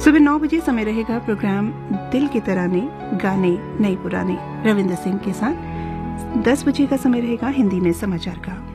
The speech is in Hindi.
सुबह 9 बजे समय रहेगा प्रोग्राम दिल की तराने, गाने नए पुराने रविंद्र सिंह के साथ। 10 बजे का समय रहेगा हिंदी में समाचार का।